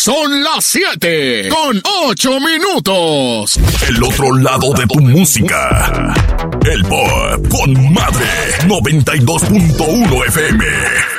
Son las 7 con 8 minutos. El otro lado de tu música. El Pop con Madre 92.1 FM.